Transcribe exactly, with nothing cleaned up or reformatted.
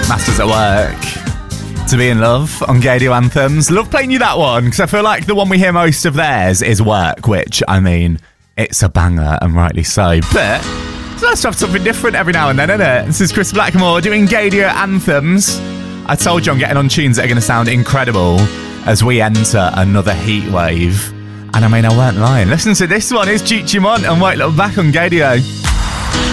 Masters at Work. To Be in Love on Gadio Anthems. Love playing you that one, because I feel like the one we hear most of theirs is Work, which, I mean, it's a banger, and rightly so. But it's nice to have something different every now and then, isn't it? This is Chris Blackmore doing Gadio Anthems. I told you I'm getting on tunes that are going to sound incredible as we enter another heat wave. And I mean, I weren't lying. Listen to this one. It's Cheech Mont and Won't Look Back on Gadio.